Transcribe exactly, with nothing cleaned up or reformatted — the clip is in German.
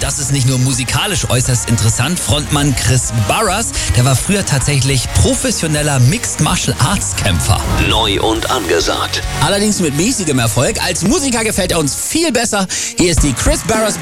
Und das ist nicht nur musikalisch äußerst interessant. Frontmann Chris Barras, der war früher tatsächlich professioneller Mixed Martial Arts Kämpfer. Neu und angesagt. Allerdings mit mäßigem Erfolg. Als Musiker gefällt er uns viel besser. Hier ist die Chris Barras